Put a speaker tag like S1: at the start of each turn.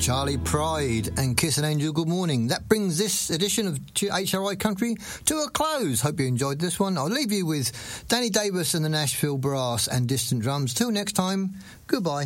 S1: Charlie Pride and Kiss an Angel, good morning. That brings this edition of HRI Country to a close. Hope you enjoyed this one. I'll leave you with Danny Davis and the Nashville Brass and Distant Drums. Till next time, goodbye.